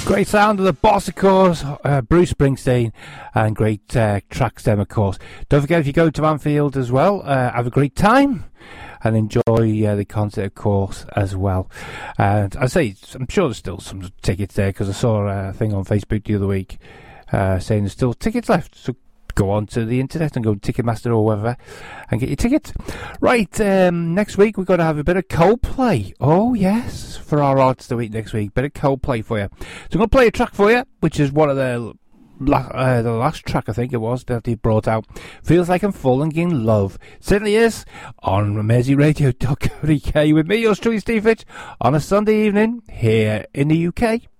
Great sound of the boss, of course, Bruce Springsteen, and great tracks them, of course. Don't forget, if you go to Anfield as well, have a great time and enjoy the concert, of course, as well. And I say, I'm sure there's still some tickets there, because I saw a thing on Facebook the other week saying there's still tickets left. So go on to the internet and go to Ticketmaster or whatever and get your tickets. Right, next week we're going to have a bit of Coldplay. Oh yes, for our Artist of the Week next week, bit of Coldplay for you. So I'm going to play a track for you, which is one of the last track I think it was that he brought out. Feels Like I'm Falling in Love. Certainly is, on merseyradio.co.uk with me, yours truly, Steve Fitch, on a Sunday evening here in the UK.